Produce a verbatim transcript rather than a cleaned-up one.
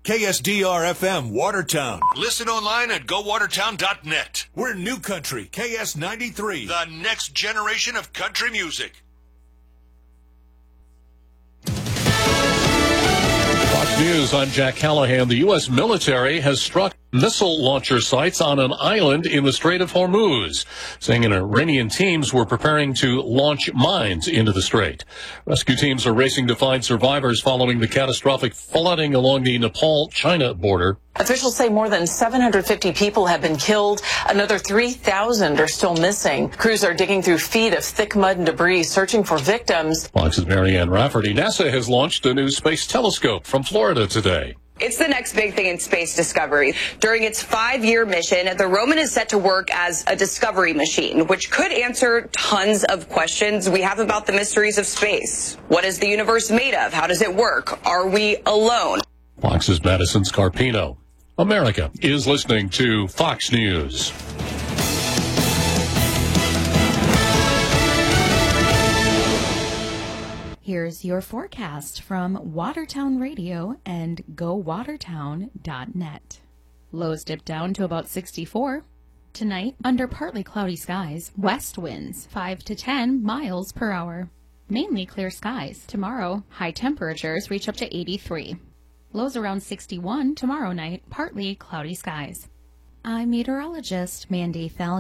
K S D R F M, Watertown. Listen online at go watertown dot net. We're New Country, K S ninety-three, the next generation of country music. Fox News, I'm Jack Callahan. The U S military has struck missile launcher sites on an island in the Strait of Hormuz, saying Iranian teams were preparing to launch mines into the strait. Rescue teams are racing to find survivors following the catastrophic flooding along the Nepal-China border. Officials say more than seven hundred fifty people have been killed. Another three thousand are still missing. Crews are digging through feet of thick mud and debris, searching for victims. Fox's Marianne Rafferty. NASA has launched a new space telescope from Florida today. It's the next big thing in space discovery. During its five-year mission, the Roman is set to work as a discovery machine, which could answer tons of questions we have about the mysteries of space. What is the universe made of? How does it work? Are we alone? Fox's Madison Scarpino. America is listening to Fox News. Here's your forecast from Watertown Radio and go watertown dot net. Lows dip down to about sixty-four. Tonight, under partly cloudy skies, west winds five to ten miles per hour. Mainly clear skies. Tomorrow, high temperatures reach up to eighty-three. Lows around sixty-one tomorrow night, partly cloudy skies. I'm meteorologist Mandy Fell.